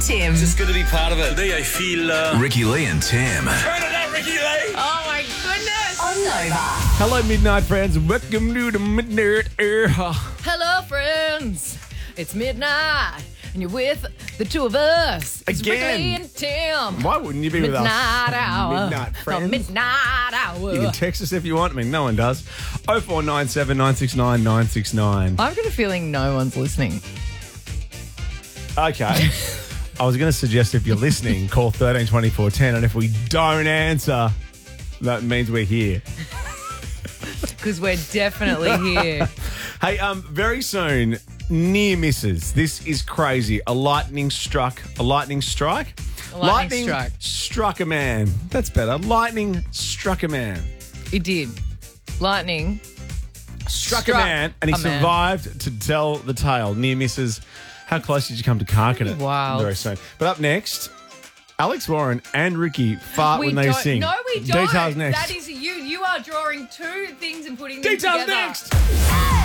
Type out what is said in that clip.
Tim. Just good to be part of it. Today I feel... Ricky Lee and Tim. Turn it up, Ricky Lee! Oh, my goodness. On Nova. Hello, Midnight friends. Welcome to the Midnight Era. Hello, friends. It's midnight, and you're with the two of us. It's Again. Ricky and Tim. Why wouldn't you be with us? Midnight hour. Midnight friends. Midnight hour. You can text us if you want. I mean, no one does. 0497 969 969. I've got a feeling no one's listening. Okay. I was going to suggest if you're listening, call 13 24 10, and if we don't answer, that means we're here. Because we're definitely here. Hey, very soon, near misses. This is crazy. A lightning strike. Lightning struck a man. That's better. Lightning struck a man. It did. Lightning Struck a man, and he survived to tell the tale. Near misses. How close did you come to carking it? Wild. Very soon. But up next, Alex Warren and Ricky fart when they sing. No, we don't. Details next. That is you. You are drawing two things and putting them Details together. next.